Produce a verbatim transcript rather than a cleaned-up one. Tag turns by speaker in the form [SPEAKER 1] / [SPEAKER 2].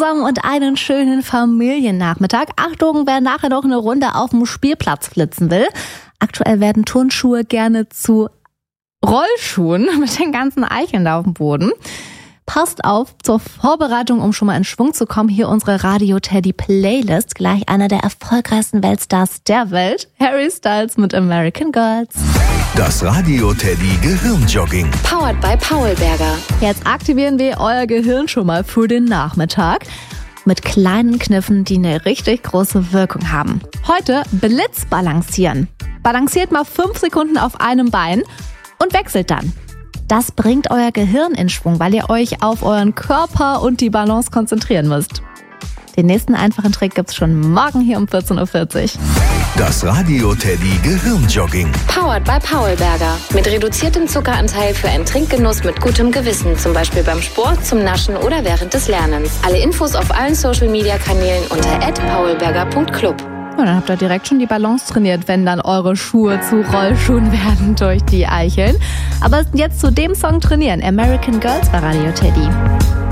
[SPEAKER 1] zusammen und einen schönen Familiennachmittag. Achtung, wer nachher noch eine Runde auf dem Spielplatz flitzen will. Aktuell werden Turnschuhe gerne zu Rollschuhen mit den ganzen Eicheln da auf dem Boden. Passt auf zur Vorbereitung, um schon mal in Schwung zu kommen. Hier unsere Radio Teddy Playlist. Gleich einer der erfolgreichsten Weltstars der Welt. Harry Styles mit American Girls.
[SPEAKER 2] Das Radio Teddy Gehirnjogging.
[SPEAKER 3] Powered by Paulberger.
[SPEAKER 1] Jetzt aktivieren wir euer Gehirn schon mal für den Nachmittag. Mit kleinen Kniffen, die eine richtig große Wirkung haben. Heute Blitzbalancieren. Balanciert mal fünf Sekunden auf einem Bein und wechselt dann. Das bringt euer Gehirn in Schwung, weil ihr euch auf euren Körper und die Balance konzentrieren müsst. Den nächsten einfachen Trick gibt's schon morgen hier um vierzehn Uhr vierzig.
[SPEAKER 2] Das Radio Teddy Gehirnjogging.
[SPEAKER 3] Powered by Paulberger. Mit reduziertem Zuckeranteil für einen Trinkgenuss mit gutem Gewissen. Zum Beispiel beim Sport, zum Naschen oder während des Lernens. Alle Infos auf allen Social-Media-Kanälen unter at paulberger punkt club.
[SPEAKER 1] Und dann habt ihr direkt schon die Balance trainiert, wenn dann eure Schuhe zu Rollschuhen werden durch die Eicheln. Aber jetzt zu dem Song trainieren. American Girls bei Radio Teddy.